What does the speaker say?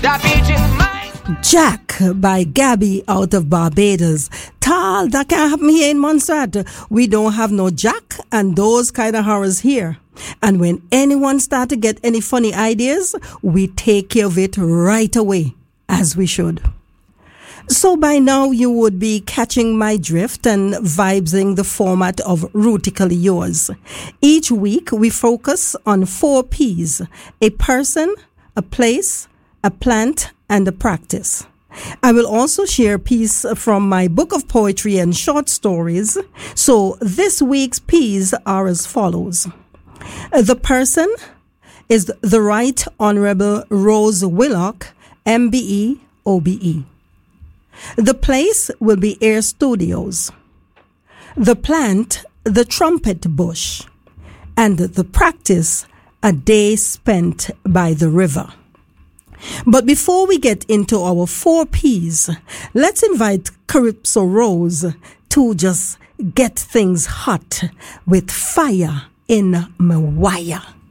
That beach is mine. Jack by Gabby out of Barbados. Tal, that can't happen here in Montserrat. We don't have no Jack and those kind of horrors here. And when anyone start to get any funny ideas, we take care of it right away, as we should. So by now you would be catching my drift and vibing the format of Rutically Yours. Each week we focus on 4 P's: a person, a place, a plant, and a practice. I will also share a piece from my book of poetry and short stories. So this week's P's are as follows. The person is the Right Honorable Rose Willock, MBE, OBE. The place will be Air Studios. The plant, the trumpet bush. And the practice, a day spent by the river. But before we get into our 4 P's, let's invite Calypso Rose to just get things hot with Fire in My Wire.